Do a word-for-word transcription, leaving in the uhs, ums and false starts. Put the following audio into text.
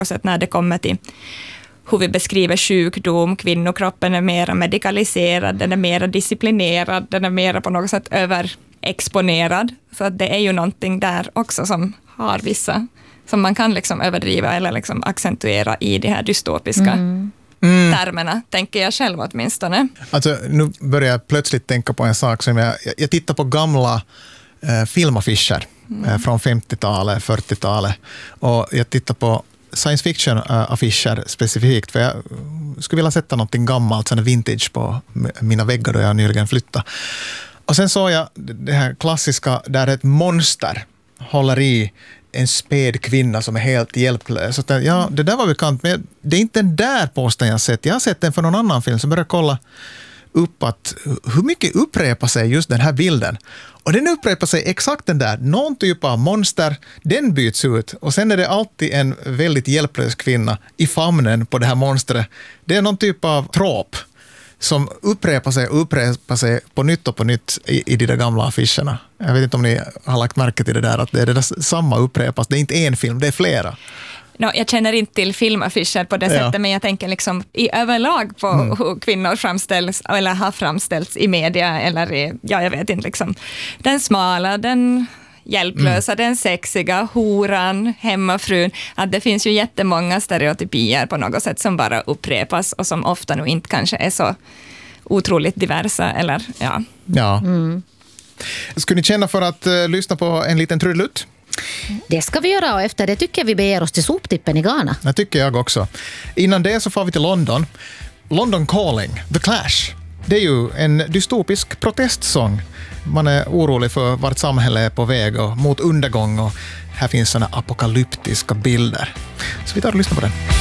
Så att när det kommer till hur vi beskriver sjukdom, kvinnokroppen är mer medikaliserad, den är mer disciplinerad, den är mer på något sätt överexponerad. Så att det är ju någonting där också som har vissa, som man kan liksom överdriva eller liksom accentuera i de här dystopiska mm. Mm. termerna, tänker jag själv åtminstone. Alltså, nu börjar jag plötsligt tänka på en sak som jag, jag tittar på gamla eh, filmaffischer mm. eh, från femtiotalet, fyrtiotalet och jag tittar på science fiction-affischer specifikt, för jag skulle vilja sätta någonting gammalt, sån vintage på mina väggar då jag nyligen flyttade. Och sen såg jag det här klassiska där ett monster håller i en späd kvinna som är helt hjälplös. Så att, ja, det där var bekant, men det är inte den där posten jag har sett. Jag har sett den för någon annan film som börjar kolla upp att hur mycket upprepar sig just den här bilden. Och den upprepar sig exakt den där. Någon typ av monster, den byts ut. Och sen är det alltid en väldigt hjälplös kvinna i famnen på det här monstret. Det är någon typ av trop som upprepar sig och upprepar sig på nytt och på nytt i, i de där gamla affischerna. Jag vet inte om ni har lagt märke till det där, att det är det där samma upprepas. Det är inte en film, det är flera. No, jag känner inte till filmaffischer på det ja. sättet, men jag tänker liksom i överlag på mm. hur kvinnor framställs eller har framställts i media eller i, ja, jag vet inte, liksom den smala, den hjälplösa, mm. den sexiga, horan, hemmafrun, att det finns ju jättemånga stereotypier på något sätt som bara upprepas och som ofta nu inte kanske är så otroligt diversa eller ja. Ja. Mm. Skulle ni känna för att uh, lyssna på en liten trudelutt? Det ska vi göra och efter det tycker vi beger oss till soptippen i Ghana. Det tycker jag också. Innan det så får vi till London. London Calling, The Clash. Det är ju en dystopisk protestsång. Man är orolig för vart samhället är på väg och mot undergång och här finns såna apokalyptiska bilder. Så vi tar och lyssnar på den.